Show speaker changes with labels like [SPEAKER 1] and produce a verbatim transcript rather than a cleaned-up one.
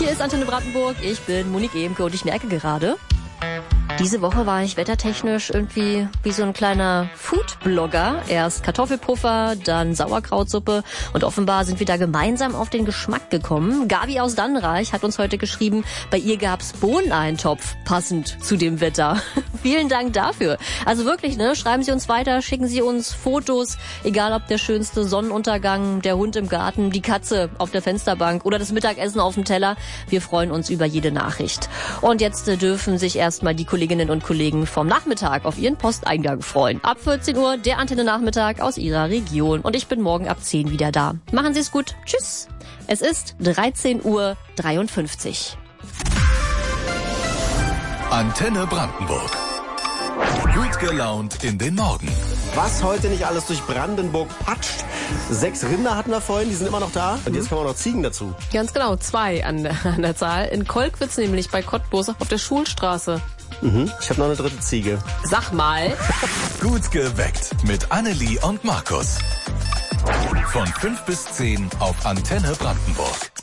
[SPEAKER 1] Hier ist Antenne Brandenburg, ich bin Monique Emke und ich merke gerade, diese Woche war ich wettertechnisch irgendwie wie so ein kleiner Food-Blogger. Erst Kartoffelpuffer, dann Sauerkrautsuppe und offenbar sind wir da gemeinsam auf den Geschmack gekommen. Gabi aus Dannreich hat uns heute geschrieben, bei ihr gab's Bohneneintopf, passend zu dem Wetter. Vielen Dank dafür. Also wirklich, ne, schreiben Sie uns weiter, schicken Sie uns Fotos, egal ob der schönste Sonnenuntergang, der Hund im Garten, die Katze auf der Fensterbank oder das Mittagessen auf dem Teller. Wir freuen uns über jede Nachricht. Und jetzt äh, dürfen sich erstmal die Kolleginnen und Kollegen vom Nachmittag auf ihren Posteingang freuen. Ab vierzehn Uhr der Antenne Nachmittag aus Ihrer Region. Und ich bin morgen ab zehn wieder da. Machen Sie es gut. Tschüss. Es ist dreizehn Uhr dreiundfünfzig.
[SPEAKER 2] Antenne Brandenburg. Gut gelaunt in den Morgen.
[SPEAKER 3] Was heute nicht alles durch Brandenburg patscht. Sechs Rinder hatten wir vorhin, die sind immer noch da. Und jetzt kommen auch noch Ziegen dazu.
[SPEAKER 4] Ganz genau, zwei an der, an der Zahl. In Kolkwitz nämlich bei Cottbus auf der Schulstraße.
[SPEAKER 3] Mhm. Ich habe noch eine dritte Ziege.
[SPEAKER 4] Sag mal.
[SPEAKER 2] Gut geweckt mit Annelie und Markus. Von fünf bis zehn auf Antenne Brandenburg.